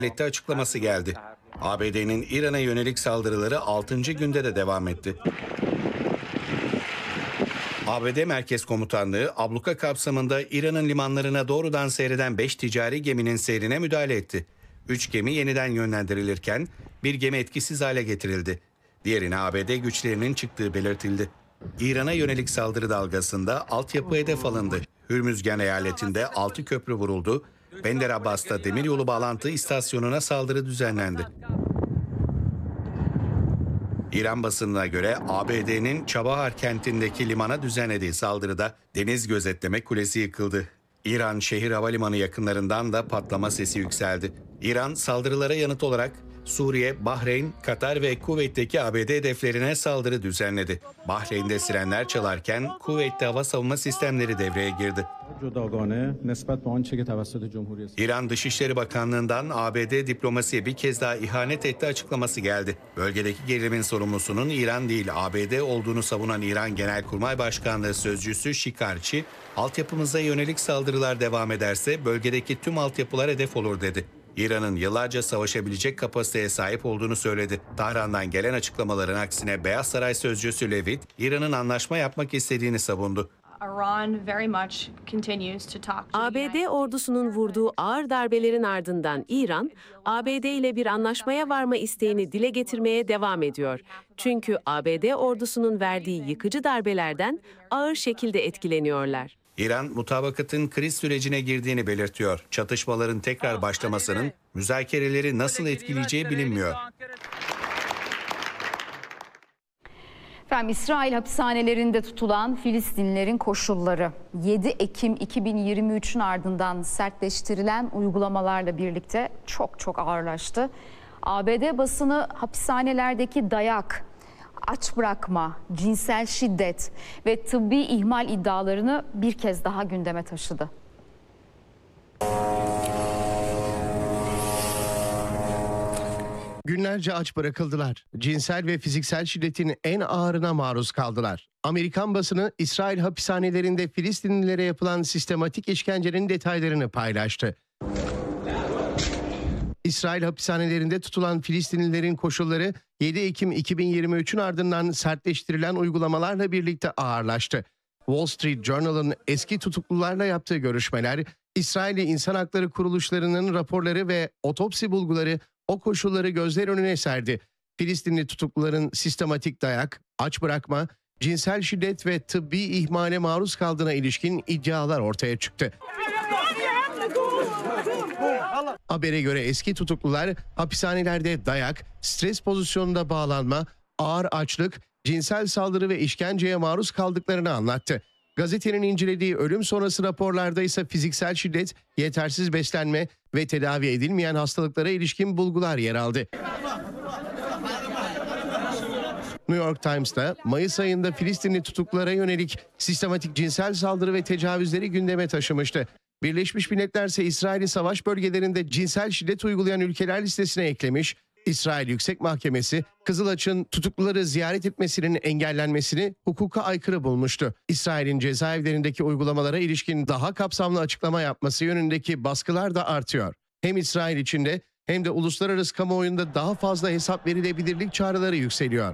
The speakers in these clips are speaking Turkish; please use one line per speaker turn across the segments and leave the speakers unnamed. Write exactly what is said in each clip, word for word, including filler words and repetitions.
açıklaması geldi. A B D'nin İran'a yönelik saldırıları altıncı günde de devam etti. A B D Merkez Komutanlığı abluka kapsamında İran'ın limanlarına doğrudan seyreden beş ticari geminin seyrine müdahale etti. üç gemi yeniden yönlendirilirken bir gemi etkisiz hale getirildi. Diğerine A B D güçlerinin çıktığı belirtildi. İran'a yönelik saldırı dalgasında altyapı hedef alındı. Hürmüzgan eyaletinde altı köprü vuruldu. Bender Abbas'ta demiryolu bağlantı istasyonuna saldırı düzenlendi. İran basınına göre A B D'nin Çabahar kentindeki limana düzenlediği saldırıda deniz gözetleme kulesi yıkıldı. İran şehir havalimanı yakınlarından da patlama sesi yükseldi. İran saldırılara yanıt olarak Suriye, Bahreyn, Katar ve Kuveyt'teki A B D hedeflerine saldırı düzenledi. Bahreyn'de sirenler çalarken Kuveyt'te hava savunma sistemleri devreye girdi. İran Dışişleri Bakanlığı'ndan A B D diplomasiye bir kez daha ihanet etti açıklaması geldi. Bölgedeki gerilimin sorumlusunun İran değil A B D olduğunu savunan İran Genelkurmay Başkanlığı Sözcüsü Şikarçi, altyapımıza yönelik saldırılar devam ederse bölgedeki tüm altyapılar hedef olur dedi. İran'ın yıllarca savaşabilecek kapasiteye sahip olduğunu söyledi. Tahran'dan gelen açıklamaların aksine Beyaz Saray Sözcüsü Levitt, İran'ın anlaşma yapmak istediğini savundu.
A B D ordusunun vurduğu ağır darbelerin ardından İran, A B D ile bir anlaşmaya varma isteğini dile getirmeye devam ediyor. Çünkü A B D ordusunun verdiği yıkıcı darbelerden ağır şekilde etkileniyorlar.
İran, mutabakatın kriz sürecine girdiğini belirtiyor. Çatışmaların tekrar başlamasının müzakereleri nasıl etkileyeceği bilinmiyor.
Efendim, İsrail hapishanelerinde tutulan Filistinlilerin koşulları yedi Ekim iki bin yirmi üçün ardından sertleştirilen uygulamalarla birlikte çok çok ağırlaştı. A B D basını hapishanelerdeki dayak, aç bırakma, cinsel şiddet ve tıbbi ihmal iddialarını bir kez daha gündeme taşıdı.
Günlerce aç bırakıldılar. Cinsel ve fiziksel şiddetin en ağırına maruz kaldılar. Amerikan basını İsrail hapishanelerinde Filistinlilere yapılan sistematik işkencenin detaylarını paylaştı. İsrail hapishanelerinde tutulan Filistinlilerin koşulları yedi Ekim iki bin yirmi üçün ardından sertleştirilen uygulamalarla birlikte ağırlaştı. Wall Street Journal'ın eski tutuklularla yaptığı görüşmeler, İsrail'i insan hakları kuruluşlarının raporları ve otopsi bulguları o koşulları gözler önüne serdi. Filistinli tutukluların sistematik dayak, aç bırakma, cinsel şiddet ve tıbbi ihmale maruz kaldığına ilişkin iddialar ortaya çıktı. Habere göre eski tutuklular hapishanelerde dayak, stres pozisyonunda bağlanma, ağır açlık, cinsel saldırı ve işkenceye maruz kaldıklarını anlattı. Gazetenin incelediği ölüm sonrası raporlarda ise fiziksel şiddet, yetersiz beslenme ve tedavi edilmeyen hastalıklara ilişkin bulgular yer aldı. New York Times'ta Mayıs ayında Filistinli tutuklulara yönelik sistematik cinsel saldırı ve tecavüzleri gündeme taşımıştı. Birleşmiş Milletler ise İsrail'i savaş bölgelerinde cinsel şiddet uygulayan ülkeler listesine eklemiş. İsrail Yüksek Mahkemesi, Kızılaç'ın tutukluları ziyaret etmesinin engellenmesini hukuka aykırı bulmuştu. İsrail'in cezaevlerindeki uygulamalara ilişkin daha kapsamlı açıklama yapması yönündeki baskılar da artıyor. Hem İsrail içinde hem de uluslararası kamuoyunda daha fazla hesap verilebilirlik çağrıları yükseliyor.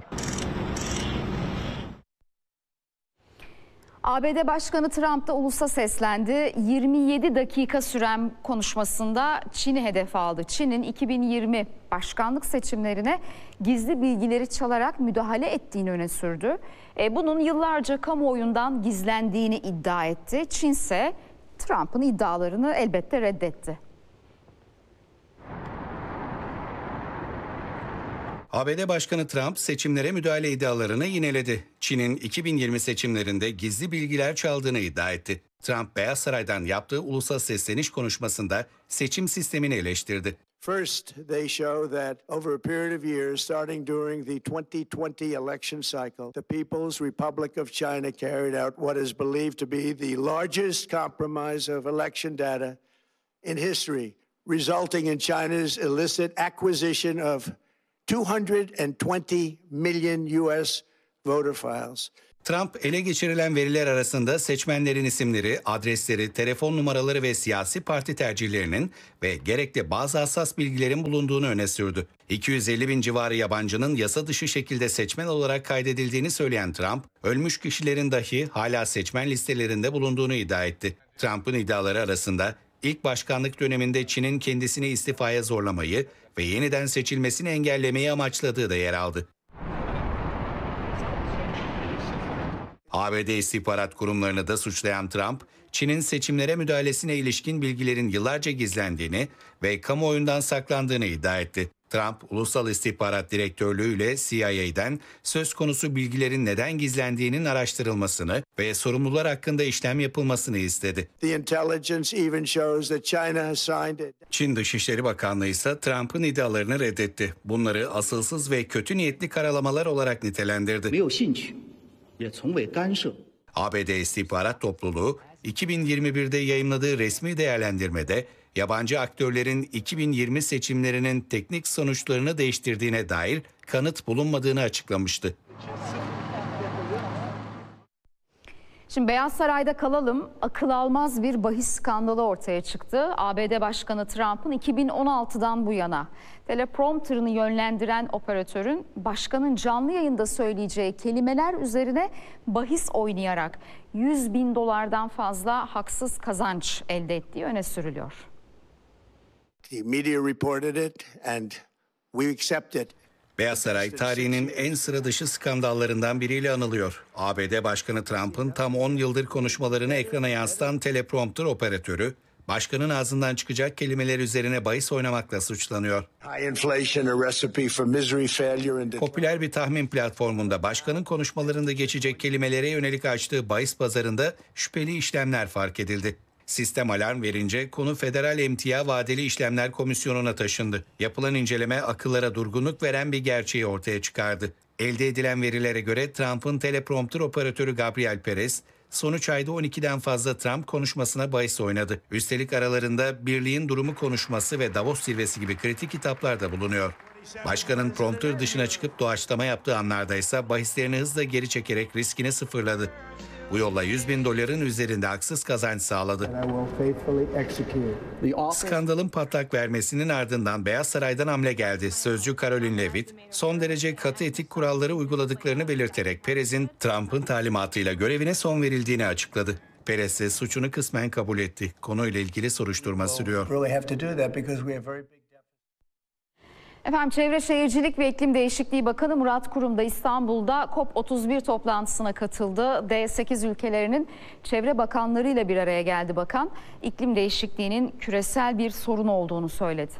A B D Başkanı Trump da ulusa seslendi. yirmi yedi dakika süren konuşmasında Çin'i hedef aldı. Çin'in iki bin yirmi başkanlık seçimlerine gizli bilgileri çalarak müdahale ettiğini öne sürdü. E, bunun yıllarca kamuoyundan gizlendiğini iddia etti. Çin ise Trump'ın iddialarını elbette reddetti.
A B D Başkanı Trump seçimlere müdahale iddialarını yineledi. Çin'in iki bin yirmi seçimlerinde gizli bilgiler çaldığını iddia etti. Trump, Beyaz Saray'dan yaptığı ulusal sesleniş konuşmasında seçim sistemini eleştirdi.
First, they show that over a period of years, starting during the twenty twenty election cycle, the People's Republic of China carried out what is believed to be the largest compromise of election data in history, resulting in China's illicit acquisition of two hundred twenty million U S voter files.
Trump ele geçirilen veriler arasında seçmenlerin isimleri, adresleri, telefon numaraları ve siyasi parti tercihlerinin ve gerekli bazı hassas bilgilerin bulunduğunu öne sürdü. iki yüz elli bin civarı yabancının yasa dışı şekilde seçmen olarak kaydedildiğini söyleyen Trump, ölmüş kişilerin dahi hala seçmen listelerinde bulunduğunu iddia etti. Trump'ın iddiaları arasında ilk başkanlık döneminde Çin'in kendisini istifaya zorlamayı ve yeniden seçilmesini engellemeyi amaçladığı da yer aldı. A B D istihbarat kurumlarını da suçlayan Trump, Çin'in seçimlere müdahalesine ilişkin bilgilerin yıllarca gizlendiğini ve kamuoyundan saklandığını iddia etti. Trump, Ulusal İstihbarat Direktörlüğü ile C I A'den söz konusu bilgilerin neden gizlendiğinin araştırılmasını ve sorumlular hakkında işlem yapılmasını istedi.
The intelligence even shows that China has signed it.
Çin Dışişleri Bakanlığı ise Trump'ın iddialarını reddetti. Bunları asılsız ve kötü niyetli karalamalar olarak nitelendirdi. A B D İstihbarat Topluluğu iki bin yirmi birde yayımladığı resmi değerlendirmede yabancı aktörlerin iki bin yirmi seçimlerinin teknik sonuçlarını değiştirdiğine dair kanıt bulunmadığını açıklamıştı.
Şimdi Beyaz Saray'da kalalım. Akıl almaz bir bahis skandalı ortaya çıktı. A B D Başkanı Trump'ın iki bin on altıdan bu yana teleprompterını yönlendiren operatörün başkanın canlı yayında söyleyeceği kelimeler üzerine bahis oynayarak yüz bin dolardan fazla haksız kazanç elde ettiği öne sürülüyor.
The media reported it and we accept it.
Beyaz Saray tarihinin en sıra dışı skandallarından biriyle anılıyor. A B D Başkanı Trump'ın tam on yıldır konuşmalarını ekrana yansıtan teleprompter operatörü, başkanın ağzından çıkacak kelimeler üzerine bahis oynamakla suçlanıyor. Popüler bir tahmin platformunda başkanın konuşmalarında geçecek kelimelere yönelik açtığı bahis pazarında şüpheli işlemler fark edildi. Sistem alarm verince konu Federal Emtia Vadeli İşlemler Komisyonu'na taşındı. Yapılan inceleme akıllara durgunluk veren bir gerçeği ortaya çıkardı. Elde edilen verilere göre Trump'ın teleprompter operatörü Gabriel Perez, son üç ayda on ikiden fazla Trump konuşmasına bahis oynadı. Üstelik aralarında Birliğin Durumu konuşması ve Davos zirvesi gibi kritik hitaplar da bulunuyor. Başkanın prompter dışına çıkıp doğaçlama yaptığı anlarda ise bahislerini hızla geri çekerek riskini sıfırladı. Bu yolla yüz bin doların üzerinde haksız kazanç sağladı. Skandalın patlak vermesinin ardından Beyaz Saray'dan hamle geldi. Sözcü Caroline Levitt, son derece katı etik kuralları uyguladıklarını belirterek Perez'in Trump'ın talimatıyla görevine son verildiğini açıkladı. Perez ise suçunu kısmen kabul etti. Konuyla ilgili soruşturma sürüyor.
Efendim Çevre Şehircilik ve İklim Değişikliği Bakanı Murat Kurum da İstanbul'da COP otuz bir toplantısına katıldı. D sekiz ülkelerinin çevre bakanlarıyla bir araya geldi bakan. İklim değişikliğinin küresel bir sorun olduğunu söyledi.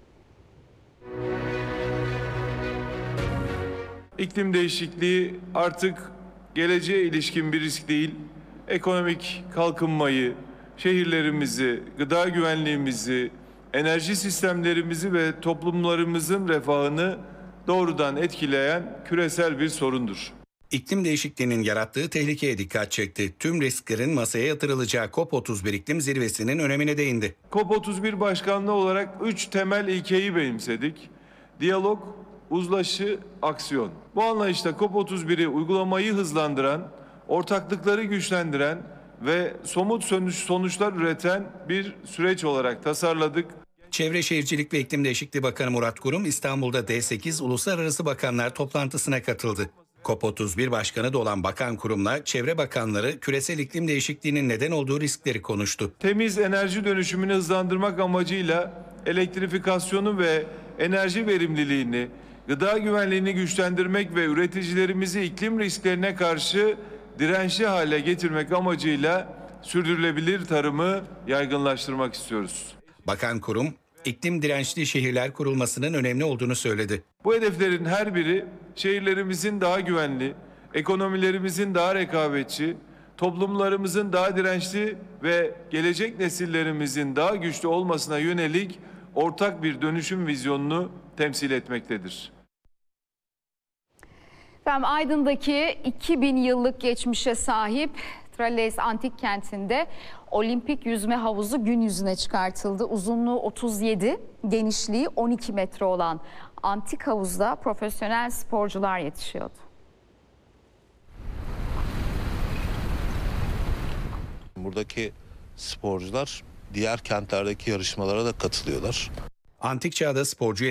İklim değişikliği artık geleceğe ilişkin bir risk değil, ekonomik kalkınmayı, şehirlerimizi, gıda güvenliğimizi, enerji sistemlerimizi ve toplumlarımızın refahını doğrudan etkileyen küresel bir sorundur.
İklim değişikliğinin yarattığı tehlikeye dikkat çekti. Tüm risklerin masaya yatırılacağı COP otuz bir iklim zirvesinin önemine değindi.
COP otuz bir başkanlığı olarak üç temel ilkeyi benimsedik. Diyalog, uzlaşı, aksiyon. Bu anlayışta COP otuz biri uygulamayı hızlandıran, ortaklıkları güçlendiren ve somut sonuçlar üreten bir süreç olarak tasarladık.
Çevre Şehircilik ve İklim Değişikliği Bakanı Murat Kurum İstanbul'da D sekiz Uluslararası Bakanlar toplantısına katıldı. COP otuz bir başkanı da olan Bakan Kurum'la çevre bakanları küresel iklim değişikliğinin neden olduğu riskleri konuştu.
Temiz enerji dönüşümünü hızlandırmak amacıyla elektrifikasyonu ve enerji verimliliğini, gıda güvenliğini güçlendirmek ve üreticilerimizi iklim risklerine karşı dirençli hale getirmek amacıyla sürdürülebilir tarımı yaygınlaştırmak istiyoruz.
Bakan Kurum, iklim dirençli şehirler kurulmasının önemli olduğunu söyledi.
Bu hedeflerin her biri şehirlerimizin daha güvenli, ekonomilerimizin daha rekabetçi, toplumlarımızın daha dirençli ve gelecek nesillerimizin daha güçlü olmasına yönelik ortak bir dönüşüm vizyonunu temsil etmektedir.
Efendim Aydın'daki iki bin yıllık geçmişe sahip Tralles Antik Kenti'nde olimpik yüzme havuzu gün yüzüne çıkartıldı. Uzunluğu otuz yedi, genişliği on iki metre olan antik havuzda profesyonel sporcular yetişiyordu.
Buradaki sporcular diğer kentlerdeki yarışmalara da katılıyorlar.
Antik çağda sporcu